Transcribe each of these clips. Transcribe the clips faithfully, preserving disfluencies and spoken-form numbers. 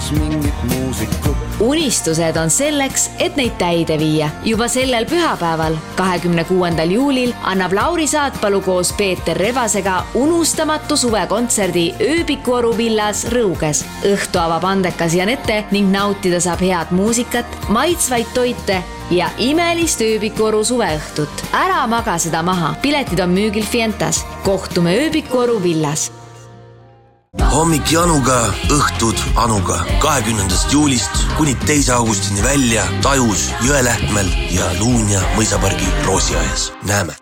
plaanis mingit muusikut. Unistused on selleks, et neid täide viia. Juba sellel pühapäeval, kahekümne kuuendal juulil, annab Lauri Saatpalu koos Peeter Rebasega unustamatu suvekontserdi Ööbikuoru villas Rõuges. Õhtu avab andekas Janette ning nautida saab head muusikat, maitsvaid toite ja imelist Ööbikuoru suveõhtut. Ära maga seda maha. Piletid on müügil Fientas. Kohtume Ööbikuoru villas. Hommik Januga, õhtud Anuga. kahekümnendast juulist kuni teise augustini välja Tajus, Jõelähtmel ja Luunja mõisapargi Roosiaias. Näeme.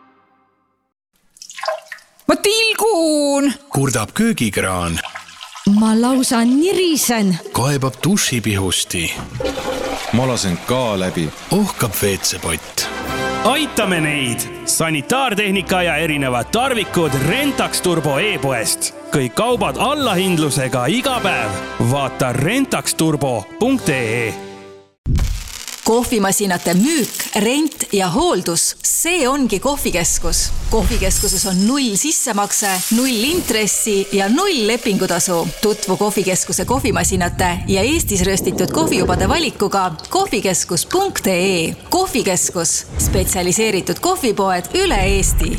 Ma tilgun! Kurdab köögikraan. Ma lausa nirisen. Kaebab dušipihusti. Ma lasen ka läbi. Ohkab veetsepott. Aitame neid! Sanitaartehnika ja erinevad tarvikud Rentax Turbo e-poest. Kõik kaubad allahindlusega iga päev. Vaata rentax turbo punkt ee. Kohvimasinate müük, rent ja hooldus. See ongi kohvikeskus. Kohvikeskuses on null sissemakse, null intressi ja null lepingutasu. Tutvu kohvikeskuse kohvimasinate ja Eestis röstitud kohvijubade valikuga kohvikeskus punkt ee. Kohvikeskus. Spetsialiseeritud kohvipoed üle Eesti.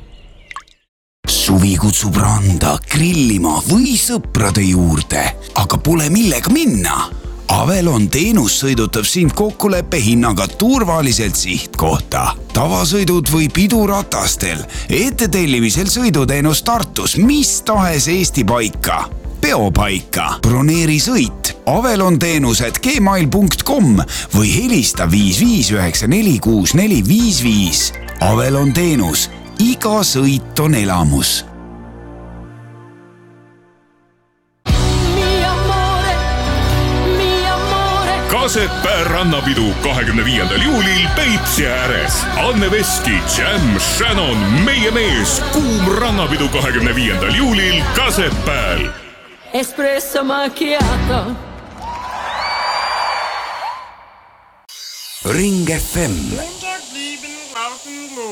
Suvi kutsub randa, grillima või sõprade juurde, aga pole millega minna. Avelon teenus sõidutab sind kokkuleppe hinnaga turvaliselt sihtkohta. Tavasõidud või piduratastel, ettetellimisel sõiduteenus Tartus, mis tahes Eesti paika. Peopaika, broneeri sõit, Avelon teenused gmail punkt com või helista viis viis üheksa neli kuus neli viis viis. Avelon teenus. Iga sõit on elamus. Kasepää rannapidu kahekümne viiendal juulil Peipsi ääres. Anne Veski, Jam, Shannon, meie mees. Kuum rannapidu kahekümne viiendal juulil Kasepääl. Espresso macchiato. Ring F M